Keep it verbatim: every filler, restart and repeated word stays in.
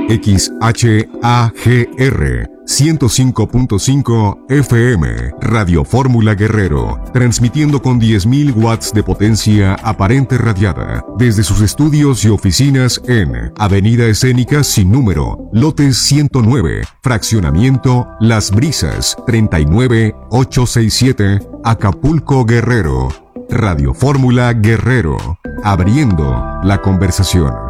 X H A G R ciento cinco punto cinco F M, Radio Fórmula Guerrero, transmitiendo con diez mil watts de potencia aparente radiada, desde sus estudios y oficinas en Avenida Escénica Sin Número, lote ciento nueve, fraccionamiento Las Brisas, treinta y nueve mil ochocientos sesenta y siete, Acapulco, Guerrero. Radio Fórmula Guerrero, abriendo la conversación.